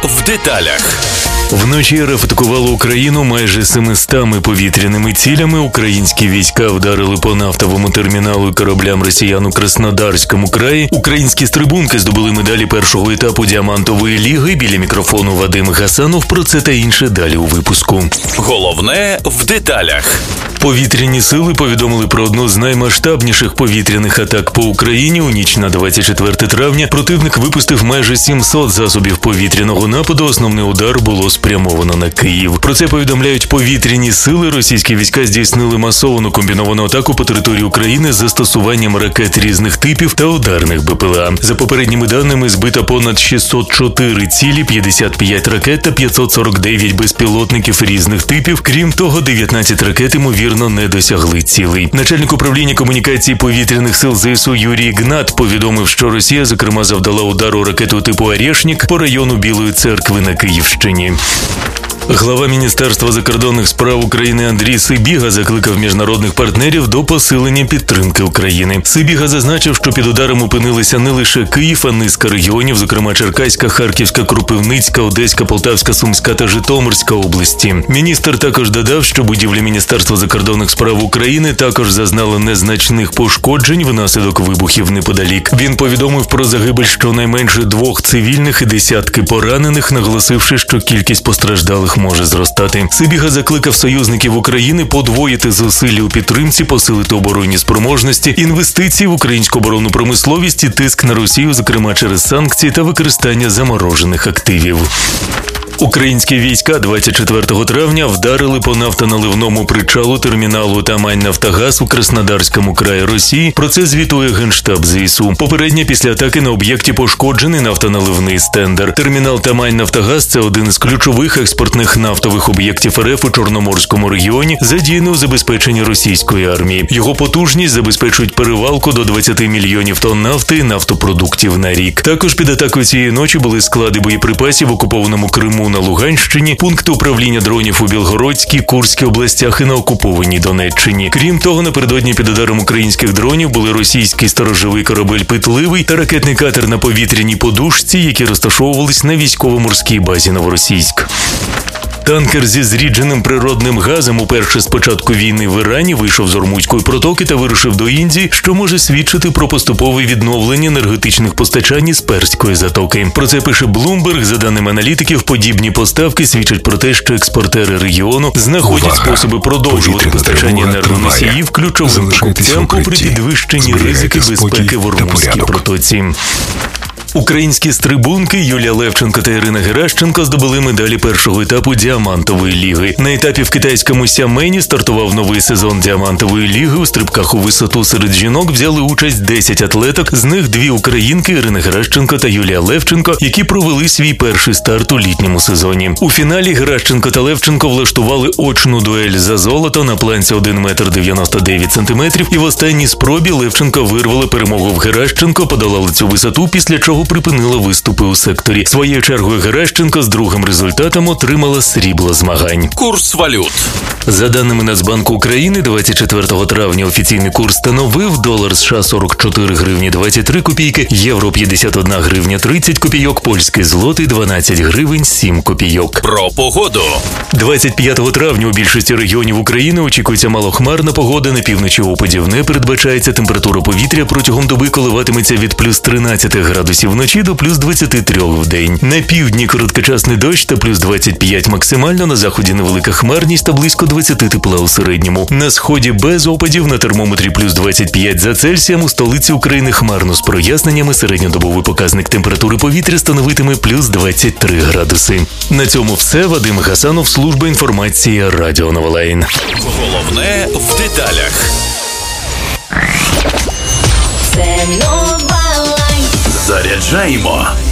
в деталях. Вночі РФ атакувало Україну майже 700 повітряними цілями. Українські війська вдарили по нафтовому терміналу і кораблям росіян у Краснодарському краї. Українські стрибунки здобули медалі першого етапу Діамантової ліги. Біля мікрофону Вадим Гасанов. Про це та інше далі у випуску. Головне в деталях. Повітряні сили повідомили про одну з наймасштабніших повітряних атак по Україні. У ніч на 24 травня противник випустив майже 700 засобів повітряного нападу. Основний удар було спрямовано на Київ. Про це повідомляють повітряні сили. Російські війська здійснили масовану комбіновану атаку по території України з застосуванням ракет різних типів та ударних БПЛА. За попередніми даними, збито понад 604 цілі, 55 ракет та 549 безпілотників різних типів. Крім того, 19 ракет, ймовірно, не досягли цілей. Начальник управління комунікації повітряних сил ЗСУ Юрій Гнат повідомив, що Росія, зокрема, завдала удару ракетою типу «Орєшнік» по району Білої Церкви на Київщині. Глава Міністерства закордонних справ України Андрій Сибіга закликав міжнародних партнерів до посилення підтримки України. Сибіга зазначив, що під ударом опинилися не лише Київ, а низка регіонів, зокрема Черкаська, Харківська, Кропивницька, Одеська, Полтавська, Сумська та Житомирська області. Міністр також додав, що будівлі Міністерства закордонних справ України також зазнали незначних пошкоджень внаслідок вибухів неподалік. Він повідомив про загибель щонайменше 2 цивільних і десятки поранених, наголосивши, що кількість постраждалих може зростати. Сибіга закликав союзників України подвоїти зусилля у підтримці, посилити оборонні спроможності, інвестиції в українську оборонну промисловість і тиск на Росію, зокрема через санкції та використання заморожених активів. Українські війська 24 травня вдарили по нафтоналивному причалу терміналу «Тамань-Нафтогаз» у Краснодарському краї Росії. Про це звітує Генштаб ЗСУ. Попередньо після атаки на об'єкті пошкоджений нафтоналивний стендер. Термінал «Тамань-Нафтогаз» – це один із ключових експортних нафтових об'єктів РФ у Чорноморському регіоні, задіяний у забезпеченні російської армії. Його потужність забезпечують перевалку до 20 мільйонів тонн нафти і нафтопродуктів на рік. Також під атакою цієї ночі були склади боєприпасів в окупованому Криму, на Луганщині, пункти управління дронів у Білгородській, Курській областях і на окупованій Донеччині. Крім того, напередодні під ударом українських дронів були російський сторожовий корабель «Питливий» та ракетний катер на повітряній подушці, які розташовувались на військово-морській базі Новоросійськ. Танкер зі зрідженим природним газом уперше з початку війни в Ірані вийшов з Ормузької протоки та вирушив до Індії, що може свідчити про поступове відновлення енергетичних постачань із Перської затоки. Про це пише Bloomberg. За даними аналітиків, подібні поставки свідчать про те, що експортери регіону знаходять способи продовжувати постачання енергоносіїв ключовим покупцям попри підвищені ризики безпеки в Ормузькій протоці. Українські стрибунки Юлія Левченко та Ірина Геращенко здобули медалі першого етапу Діамантової ліги. На етапі в китайському Сямені стартував новий сезон Діамантової ліги. У стрибках у висоту серед жінок взяли участь 10 атлеток, з них 2 українки Ірина Геращенко та Юлія Левченко, які провели свій перший старт у літньому сезоні. У фіналі Геращенко та Левченко влаштували очну дуель за золото на планці 1 метр 99 сантиметрів, і в останній спробі Левченко вирвала перемогу в Геращенко, подолала цю висоту, після чого припинила виступи у секторі. Своєю чергою Геращенко з другим результатом отримала срібло змагань. Курс валют. За даними Нацбанку України, 24 травня офіційний курс становив долар США 44 гривні 23 копійки, євро 51 гривня 30 копійок, польський злотий 12 гривень 7 копійок. Про погоду. 25 травня у більшості регіонів України очікується малохмарна погода, на півночі опадів не передбачається, температура повітря протягом доби коливатиметься від плюс 13 градусів вночі до плюс 23 в день. На півдні короткочасний дощ та плюс 25 максимально, на заході невелика хмарність та близько 20 тепла у середньому. На сході без опадів, на термометрі плюс 25 за Цельсієм, у столиці України хмарно з проясненнями, середньодобовий показник температури повітря становитиме плюс 23 градуси. На цьому все. Вадим Гасанов, служба інформації Радіо Новолайн. Головне в деталях. Заряджаємо